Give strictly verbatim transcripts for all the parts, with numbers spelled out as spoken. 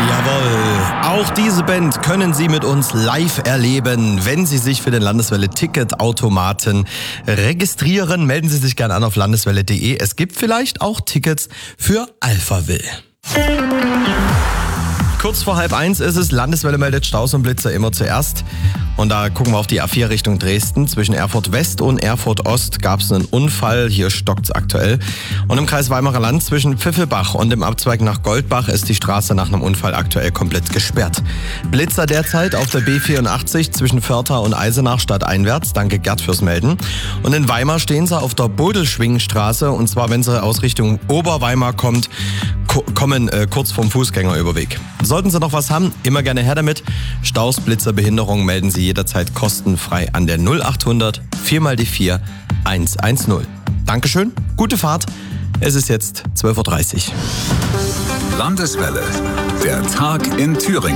Jawohl, auch diese Band können Sie mit uns live erleben. Wenn Sie sich für den Landeswelle-Ticketautomaten registrieren, melden Sie sich gerne an auf landeswelle punkt de. Es gibt vielleicht auch Tickets für Alphaville. Kurz vor halb eins ist es, Landeswelle meldet Staus und Blitzer immer zuerst. Und da gucken wir auf die A vier Richtung Dresden. Zwischen Erfurt West und Erfurt Ost gab es einen Unfall. Hier stockt es aktuell. Und im Kreis Weimarer Land zwischen Pfiffelbach und dem Abzweig nach Goldbach ist die Straße nach einem Unfall aktuell komplett gesperrt. Blitzer derzeit auf der B vierundachtzig zwischen Förtha und Eisenach stadteinwärts. Danke Gerd fürs Melden. Und in Weimar stehen sie auf der Bodelschwingstraße. Und zwar, wenn sie aus Richtung Oberweimar kommt, ko- kommen äh, kurz vorm Fußgängerüberweg. Sollten Sie noch was haben, immer gerne her damit. Staus, Blitzer, Behinderung melden Sie jederzeit kostenfrei an der null acht hundert vier mal die vier eins eins null. Dankeschön, gute Fahrt. Es ist jetzt zwölf Uhr dreißig. Landeswelle, der Tag in Thüringen.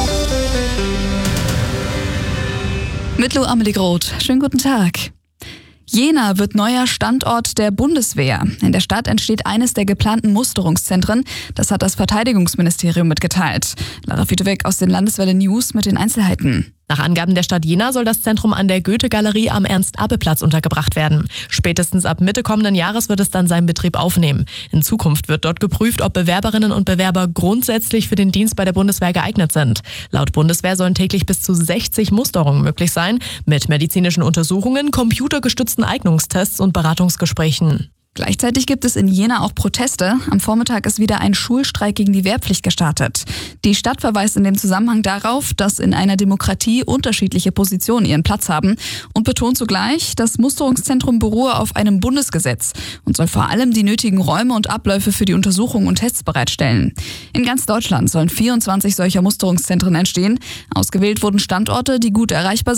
Mit Lou Amelie Groth. Schönen guten Tag. Jena wird neuer Standort der Bundeswehr. In der Stadt entsteht eines der geplanten Musterungszentren. Das hat das Verteidigungsministerium mitgeteilt. Lara Fiedeweck aus den Landeswelle News mit den Einzelheiten. Nach Angaben der Stadt Jena soll das Zentrum an der Goethe-Galerie am Ernst-Abbe-Platz untergebracht werden. Spätestens ab Mitte kommenden Jahres wird es dann seinen Betrieb aufnehmen. In Zukunft wird dort geprüft, ob Bewerberinnen und Bewerber grundsätzlich für den Dienst bei der Bundeswehr geeignet sind. Laut Bundeswehr sollen täglich bis zu sechzig Musterungen möglich sein, mit medizinischen Untersuchungen, computergestützten Eignungstests und Beratungsgesprächen. Gleichzeitig gibt es in Jena auch Proteste. Am Vormittag ist wieder ein Schulstreik gegen die Wehrpflicht gestartet. Die Stadt verweist in dem Zusammenhang darauf, dass in einer Demokratie unterschiedliche Positionen ihren Platz haben und betont zugleich, das Musterungszentrum beruhe auf einem Bundesgesetz und soll vor allem die nötigen Räume und Abläufe für die Untersuchungen und Tests bereitstellen. In ganz Deutschland sollen vierundzwanzig solcher Musterungszentren entstehen. Ausgewählt wurden Standorte, die gut erreichbar sind